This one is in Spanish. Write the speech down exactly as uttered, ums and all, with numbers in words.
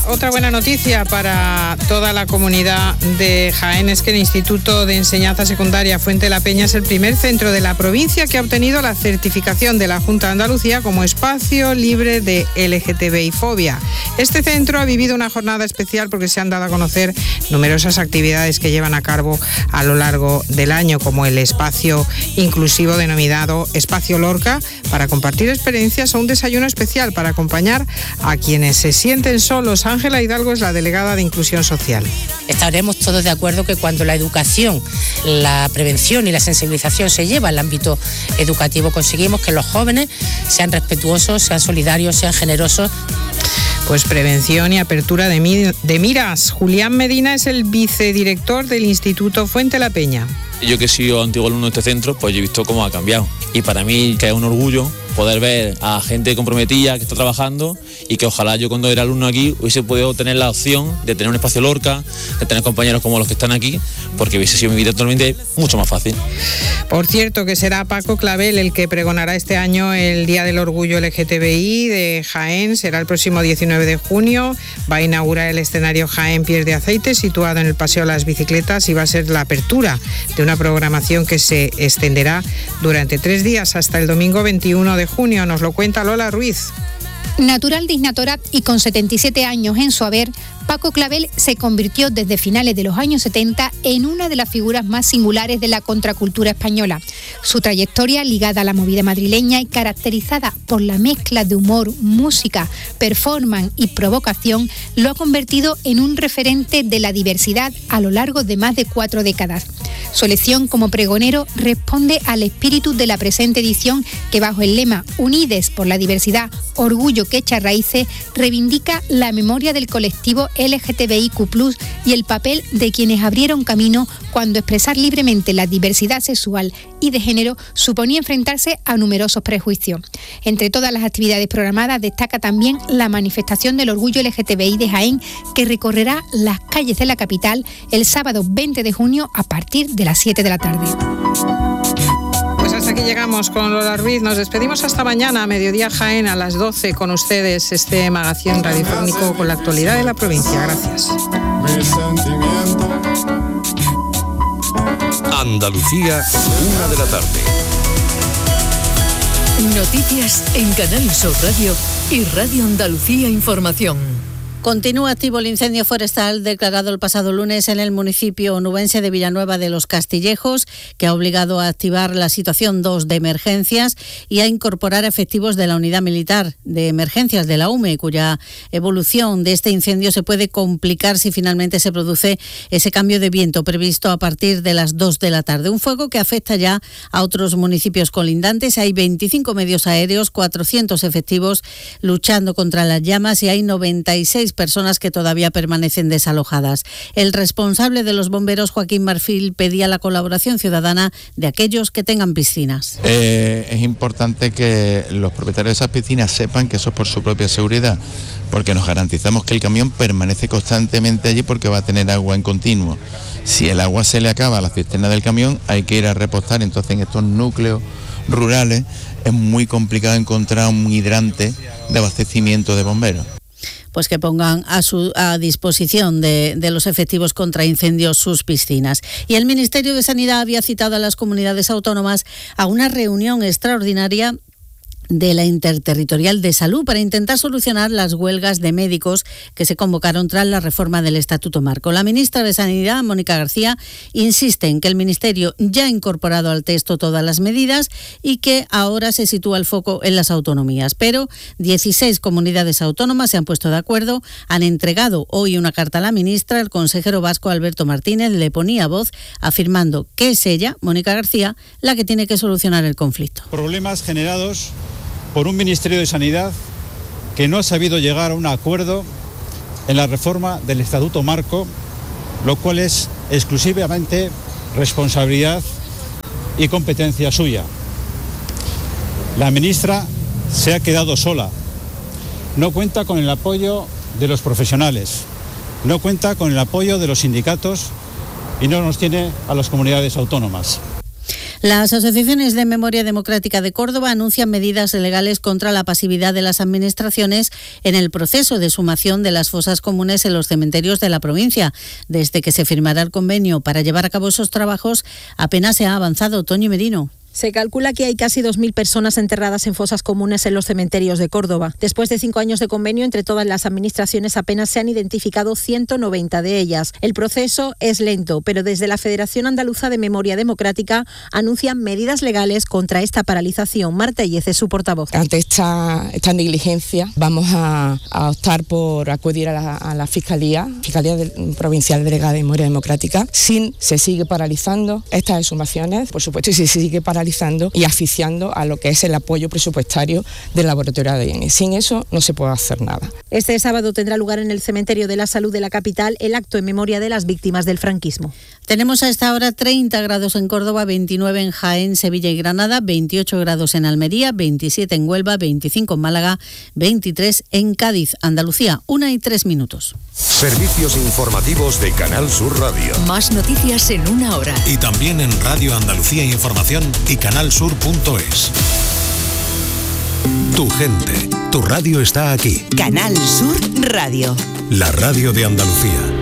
otra buena noticia para toda la comunidad de Jaén es que el Instituto de Enseñanza Secundaria Fuente La Peña es el primer centro de la provincia que ha obtenido la certificación de la Junta de Andalucía como espacio libre de L G T B I fobia. Este centro ha vivido una jornada especial porque se han dado a conocer numerosas actividades que llevan a cabo a lo largo del año, como el espacio inclusivo denominado Espacio Lorca, para compartir experiencias o un desayuno especial para acompañar a quienes se sienten solos. Ángela Hidalgo es la delegada de Inclusión Social. Estaremos todos de acuerdo que cuando la educación, la prevención y la sensibilización se lleva al ámbito educativo, conseguimos que los jóvenes sean respetuosos, sean solidarios, sean generosos. Pues prevención y apertura de, mi- de miras. Julián Medina es el vicedirector del Instituto Fuente La Peña. Yo que he sido antiguo alumno de este centro, pues yo he visto cómo ha cambiado. Y para mí que es un orgullo poder ver a gente comprometida que está trabajando y que ojalá yo cuando era alumno aquí hubiese podido tener la opción de tener un espacio Lorca, de tener compañeros como los que están aquí, porque hubiese sido mi vida totalmente mucho más fácil. Por cierto, que será Paco Clavel el que pregonará este año el Día del Orgullo L G T B I de Jaén. Será el próximo diecinueve de junio. Va a inaugurar el escenario Jaén Pies de Aceite, situado en el Paseo de las Bicicletas, y va a ser la apertura de una programación que se extenderá durante tres días hasta el domingo veintiuno de junio. Nos lo cuenta Lola Ruiz. Natural de Isnatorat y con setenta y siete años en su haber, Paco Clavel se convirtió desde finales de los años setenta en una de las figuras más singulares de la contracultura española. Su trayectoria, ligada a la movida madrileña y caracterizada por la mezcla de humor, música, performance y provocación, lo ha convertido en un referente de la diversidad a lo largo de más de cuatro décadas. Su elección como pregonero responde al espíritu de la presente edición, que bajo el lema Unides por la diversidad, orgullo que echa raíces, reivindica la memoria del colectivo L G T B I Q plus, y el papel de quienes abrieron camino cuando expresar libremente la diversidad sexual y de género suponía enfrentarse a numerosos prejuicios. Entre todas las actividades programadas destaca también la manifestación del orgullo L G T B I de Jaén, que recorrerá las calles de la capital el sábado veinte de junio a partir de las siete de la tarde. Pues hasta aquí llegamos con Lola Ruiz. Nos despedimos hasta mañana a mediodía Jaén a las doce con ustedes, este magazín radiofónico con la actualidad de la provincia. Gracias. Andalucía, una de la tarde. Noticias en Canal Sur Radio y Radio Andalucía Información. Continúa activo el incendio forestal declarado el pasado lunes en el municipio onubense de Villanueva de los Castillejos, que ha obligado a activar la situación dos de emergencias y a incorporar efectivos de la Unidad Militar de Emergencias de la U M E, cuya evolución de este incendio se puede complicar si finalmente se produce ese cambio de viento previsto a partir de las dos de la tarde. Un fuego que afecta ya a otros municipios colindantes. Hay veinticinco medios aéreos, cuatrocientos efectivos luchando contra las llamas y hay noventa y seis personas que todavía permanecen desalojadas. El responsable de los bomberos, Joaquín Marfil, pedía la colaboración ciudadana de aquellos que tengan piscinas. Eh, es importante que los propietarios de esas piscinas sepan que eso es por su propia seguridad, porque nos garantizamos que el camión permanece constantemente allí porque va a tener agua en continuo. Si el agua se le acaba a la cisterna del camión, hay que ir a repostar. Entonces, en estos núcleos rurales es muy complicado encontrar un hidrante de abastecimiento de bomberos. Pues que pongan a su a disposición de, de los efectivos contra incendios sus piscinas. Y el Ministerio de Sanidad había citado a las comunidades autónomas a una reunión extraordinaria de la Interterritorial de Salud para intentar solucionar las huelgas de médicos que se convocaron tras la reforma del Estatuto Marco. La ministra de Sanidad, Mónica García, insiste en que el Ministerio ya ha incorporado al texto todas las medidas y que ahora se sitúa el foco en las autonomías. Pero dieciséis comunidades autónomas se han puesto de acuerdo, han entregado hoy una carta a la ministra. El consejero vasco Alberto Martínez le ponía voz afirmando que es ella, Mónica García, la que tiene que solucionar el conflicto. Problemas generados por un Ministerio de Sanidad que no ha sabido llegar a un acuerdo en la reforma del Estatuto Marco, lo cual es exclusivamente responsabilidad y competencia suya. La ministra se ha quedado sola, no cuenta con el apoyo de los profesionales, no cuenta con el apoyo de los sindicatos y no nos tiene a las comunidades autónomas. Las asociaciones de Memoria Democrática de Córdoba anuncian medidas legales contra la pasividad de las administraciones en el proceso de sumación de las fosas comunes en los cementerios de la provincia. Desde que se firmará el convenio para llevar a cabo esos trabajos, apenas se ha avanzado. Toño Merino. Se calcula que hay casi dos mil personas enterradas en fosas comunes en los cementerios de Córdoba. Después de cinco años de convenio entre todas las administraciones, apenas se han identificado ciento noventa de ellas. El proceso es lento, pero desde la Federación Andaluza de Memoria Democrática anuncian medidas legales contra esta paralización. Marta Yez es su portavoz. Ante esta, esta negligencia vamos a, a optar por acudir a la, a la Fiscalía, Fiscalía de, Provincial Delegada de Memoria Democrática, si se sigue paralizando estas exhumaciones, por supuesto, y si se sigue paralizando y asfixiando a lo que es el apoyo presupuestario del laboratorio de A D N. Sin eso no se puede hacer nada. Este sábado tendrá lugar en el Cementerio de la Salud de la capital el acto en memoria de las víctimas del franquismo. Tenemos a esta hora treinta grados en Córdoba, veintinueve en Jaén, Sevilla y Granada, veintiocho grados en Almería, veintisiete en Huelva, veinticinco en Málaga, veintitrés en Cádiz. Andalucía, una y tres minutos. Servicios informativos de Canal Sur Radio. Más noticias en una hora. Y también en Radio Andalucía Información y canalsur punto es. Tu gente, tu radio está aquí. Canal Sur Radio. La radio de Andalucía.